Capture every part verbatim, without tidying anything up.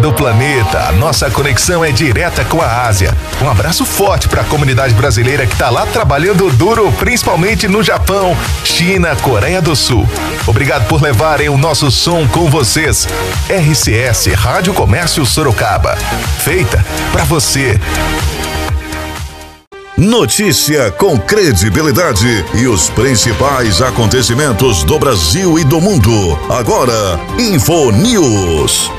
do planeta. A nossa conexão é direta com a Ásia. Um abraço forte para a comunidade brasileira que está lá trabalhando duro, principalmente no Japão, China, Coreia do Sul. Obrigado por levarem o nosso som com vocês. R C S Rádio Comércio Sorocaba. Feita para você. Notícia com credibilidade e os principais acontecimentos do Brasil e do mundo. Agora, Info News.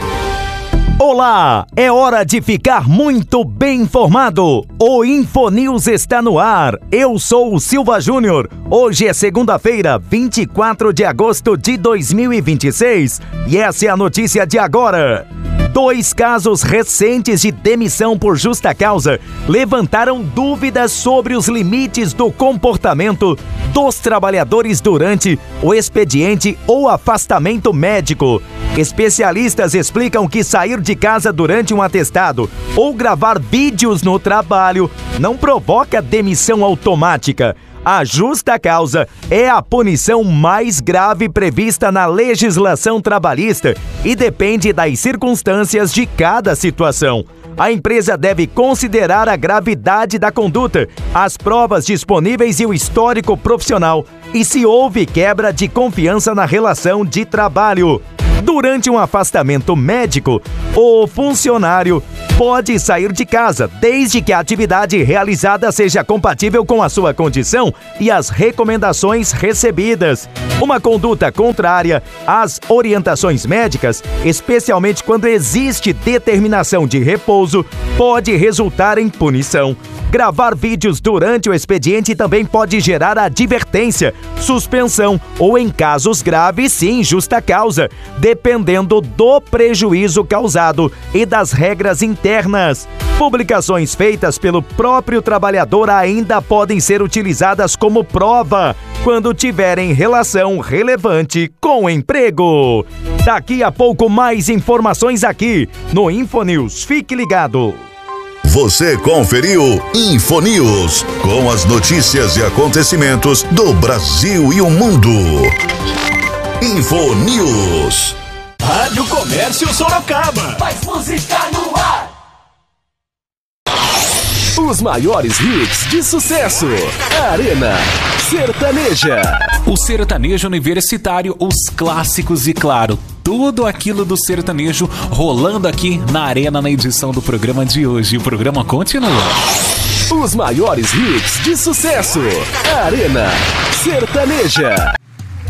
Olá, é hora de ficar muito bem informado. O Info News está no ar. Eu sou o Silva Júnior. Hoje é segunda-feira, vinte e quatro de agosto de dois mil e vinte e seis. E essa é a notícia de agora. Dois casos recentes de demissão por justa causa levantaram dúvidas sobre os limites do comportamento dos trabalhadores durante o expediente ou afastamento médico. Especialistas explicam que sair de casa durante um atestado ou gravar vídeos no trabalho não provoca demissão automática. A justa causa é a punição mais grave prevista na legislação trabalhista e depende das circunstâncias de cada situação. A empresa deve considerar a gravidade da conduta, as provas disponíveis e o histórico profissional, e se houve quebra de confiança na relação de trabalho. Durante um afastamento médico, o funcionário pode sair de casa, desde que a atividade realizada seja compatível com a sua condição e as recomendações recebidas. Uma conduta contrária às orientações médicas, especialmente quando existe determinação de repouso, pode resultar em punição. Gravar vídeos durante o expediente também pode gerar advertência, suspensão ou, em casos graves, sim, justa causa, dependendo do prejuízo causado e das regras internas. Publicações feitas pelo próprio trabalhador ainda podem ser utilizadas como prova quando tiverem relação relevante com o emprego. Daqui a pouco mais informações aqui no Infonews. Fique ligado. Você conferiu Info News, com as notícias e acontecimentos do Brasil e o mundo. Info News. Rádio Comércio Sorocaba. Mais música no ar. Os maiores hits de sucesso. Arena Sertaneja. O sertanejo universitário, os clássicos e, claro, tudo aquilo do sertanejo rolando aqui na Arena na edição do programa de hoje. O programa continua. Os maiores hits de sucesso. Arena Sertaneja.